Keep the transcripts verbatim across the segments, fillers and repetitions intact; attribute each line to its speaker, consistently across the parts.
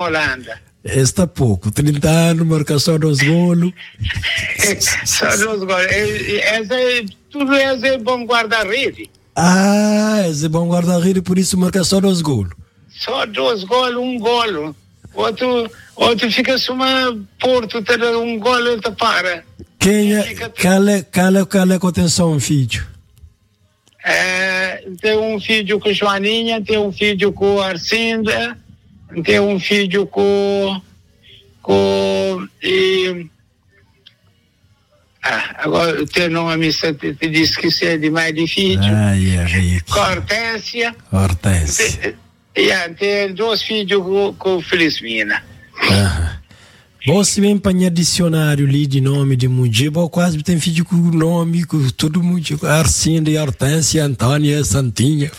Speaker 1: Holanda.
Speaker 2: Está pouco, trinta anos, marca só dois golos.
Speaker 1: Só dois golos. É, tudo é bom guarda-rede.
Speaker 2: Ah, é bom guarda-rede, por isso marca só dois golos.
Speaker 1: Só dois golos, um golo. Outro, outro fica só uma Porto, um golo, outro para.
Speaker 2: Quem é,
Speaker 1: fica...
Speaker 2: qual é, qual é, qual é que tem só um filho?
Speaker 1: É, tem um filho com Joaninha, tem um filho com Arcinda, tem um filho com com e, ah, agora o teu nome te, te disse que é de mais difícil.
Speaker 2: Ah, é
Speaker 1: Hortência.
Speaker 2: Hortência.
Speaker 1: Tem, tem dois filhos com, com Felizmina.
Speaker 2: Ah. Você vem para dicionário ali de nome de mulher, quase tem filho com nome, com todo mundo, Arcinda, Hortência, Antônia, Santinha.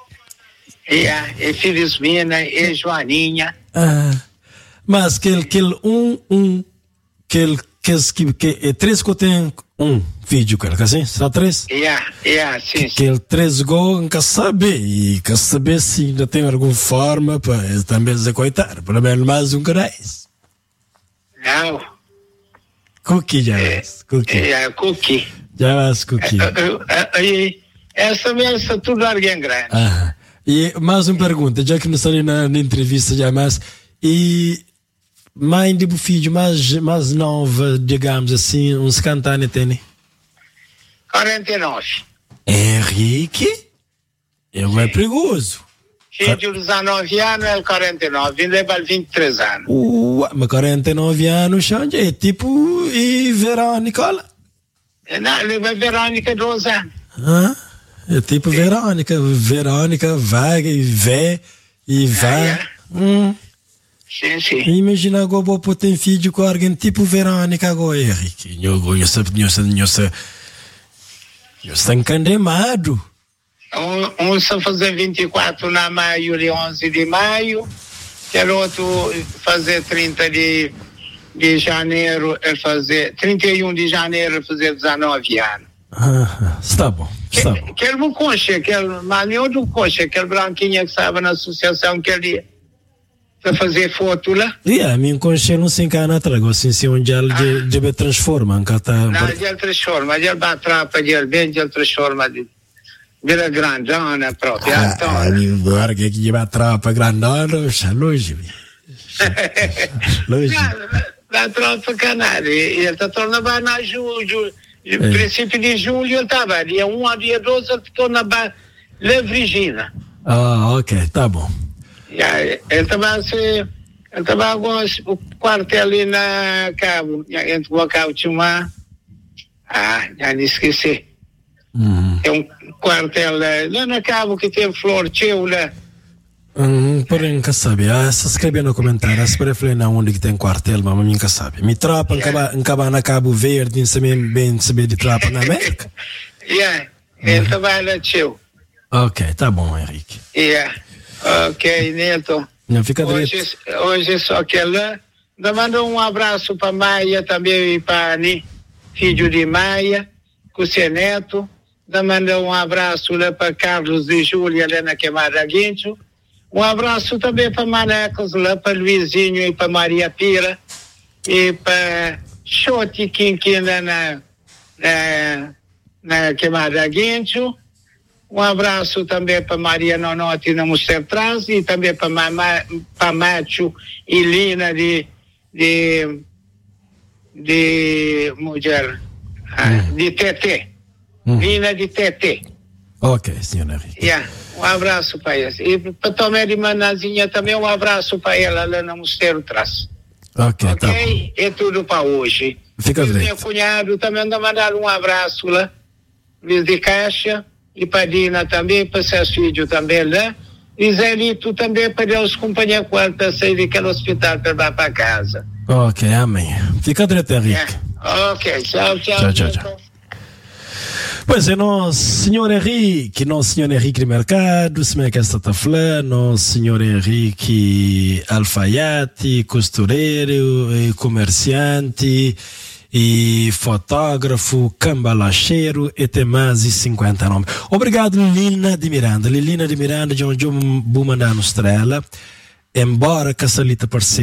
Speaker 1: É, é Felizmina, é Joaninha.
Speaker 2: Ah, mas aquele, aquele um, um, aquele, que, que é três que tem um filho, que assim, só três?
Speaker 1: É, é, sim, sim.
Speaker 2: Aquele três gol, nunca sabe, e quer saber se ainda tem alguma forma para também se coitar, pelo menos mais um dez.
Speaker 1: Não.
Speaker 2: Cookie já
Speaker 1: é,
Speaker 2: vas, cookie.
Speaker 1: É, cookie.
Speaker 2: Já vas, cookie.
Speaker 1: É, é, essa mesmo é tudo alguém grande.
Speaker 2: Ah, e mais uma pergunta, já que não está ali na, na entrevista já mais, e mãe de filho mais, mais nova, digamos assim, uns cantantes tem?
Speaker 1: quarenta e nove.
Speaker 2: Henrique? Ele é perigoso.
Speaker 1: Filho de dezenove anos é quarenta e nove, ainda é vinte e três anos.
Speaker 2: Uh, mas quarenta e nove anos, Xande, é tipo e Verônica, olha.
Speaker 1: Não, ele é Verônica doze anos.
Speaker 2: Ah, é tipo Sim. Verônica, Verônica vai e vê e vai. Ah, é. hum.
Speaker 1: Sim, sim.
Speaker 2: Imagina agora vou ter filho com alguém tipo Verônica agora, Henrique. Eu conheço, conheço, conheço, conheço encandemado.
Speaker 1: Um, um só fazer vinte e quatro na maio de onze de maio, quer outro fazer trinta de, de janeiro, ele fazer trinta e um de janeiro, ele fazer dezenove anos.
Speaker 2: Ah, está bom, está bom.
Speaker 1: Aquele meu coxa, aquele maninho do coxa, aquele branquinho que estava na associação que ele ia para fazer foto lá.
Speaker 2: E a minha coxa não se encana atrás, assim, se onde ele ah. transforma, nunca está.
Speaker 1: Não, ele transforma, ele vai atrapalhar, ele bem, ele transforma de vira grandona própria.
Speaker 2: Ah, então, agora que aqui vai tropa grandona, está longe. Longe.
Speaker 1: Da tropa canária. Ele está tornando na julho, é. princípio de julho ele estava, dia um a dia doze ele torna na Virgínia.
Speaker 2: Ah, ok, tá bom.
Speaker 1: Ele estava assim, ele estava agora o quartel ali na Cabo, entre o Cabo tinha uma, ah, já me esqueci.
Speaker 2: Uhum.
Speaker 1: É um quartel lá na Cabo que tem flor teu lá.
Speaker 2: Hum, porém nunca sabe. Ah, se escreve no comentário, se prefere na onde que tem quartel, mas nunca sabe. Me tropa yeah. Acaba na Cabo Verde, não sabe bem saber de tropa na América.
Speaker 1: Yeah, ele uhum. trabalha teu.
Speaker 2: Ok, tá bom, Henrique.
Speaker 1: Yeah, ok, Neto.
Speaker 2: Não fica
Speaker 1: hoje, hoje só que ela manda um abraço para Maia também e para Ani, filho de Maia, com o seu neto. Manda um abraço lá para Carlos e Júlia lá na Queimada Guincho. Um abraço também para Manecos lá para Luizinho e para Maria Pira e para Xote Quinquina na, na, na Queimada Guincho. Um abraço também para Maria Nonotti na Moster Trans e também para para Macho e Lina de de de mulher hum. de T T. Hum. Lina de T T.
Speaker 2: Ok, senhor Henrique.
Speaker 1: Yeah. Um abraço para eles. E para Tomé de Manazinha também um abraço para ela lá no Mosteiro Trás.
Speaker 2: Ok,
Speaker 1: ok.
Speaker 2: Tá bom.
Speaker 1: É tudo para hoje.
Speaker 2: Fica
Speaker 1: e
Speaker 2: direito.
Speaker 1: Meu cunhado também anda mandar um abraço lá. Luiz de Caixa. E para Dina também, para seus filhos também lá. E Zelito também para Deus companhia quarta sair daquele hospital para ir para casa.
Speaker 2: Ok, amém. Fica direito, Henrique.
Speaker 1: Yeah. Ok, tchau, tchau.
Speaker 2: Tchau, tchau, tchau. Pois é, nosso senhor Henrique, nosso senhor Henrique de Mercado, se me quer estar falando, nosso senhor Henrique alfaiate, costureiro, comerciante, e fotógrafo, cambalacheiro, e tem mais de cinquenta nomes. Obrigado, Lilina de Miranda. Lilina de Miranda, de onde eu vou mandar no estrela, embora que a salita parceira.